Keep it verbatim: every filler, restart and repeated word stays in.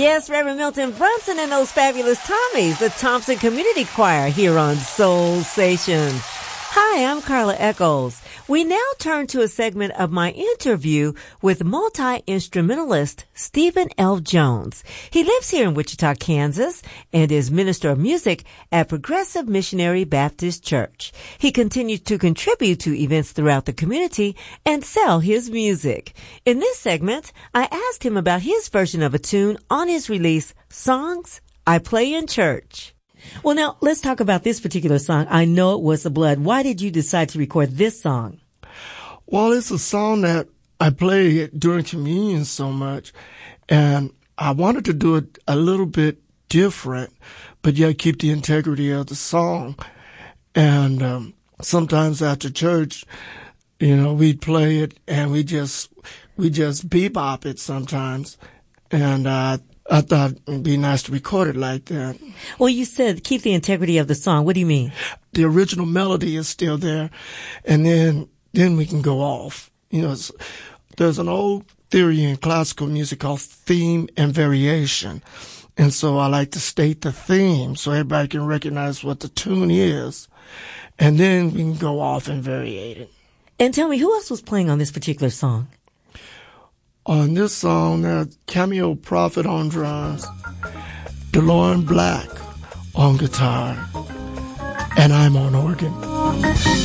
Yes, Reverend Milton Brunson and those fabulous Tommies, the Thompson Community Choir here on Soul Stations. Hi, I'm Carla Echols. We now turn to a segment of my interview with multi-instrumentalist Stephen L. Jones. He lives here in Wichita, Kansas, and is minister of music at Progressive Missionary Baptist Church. He continues to contribute to events throughout the community and sell his music. In this segment, I asked him about his version of a tune on his release, Songs I Play in Church. Well, now, let's talk about this particular song. I Know It Was the Blood. Why did you decide to record this song? Well, it's a song that I play during communion so much, and I wanted to do it a little bit different, but yet keep the integrity of the song. And um, sometimes after church, you know, we'd play it, and we just we just bebop it sometimes, and uh I thought it'd be nice to record it like that. Well, you said keep the integrity of the song. What do you mean? The original melody is still there, and then then we can go off. You know, there's an old theory in classical music called theme and variation. And so I like to state the theme so everybody can recognize what the tune is, and then we can go off and variate it. And tell me, who else was playing on this particular song? On this song, there's Cameo Prophet on drums, DeLorean Black on guitar, and I'm on organ.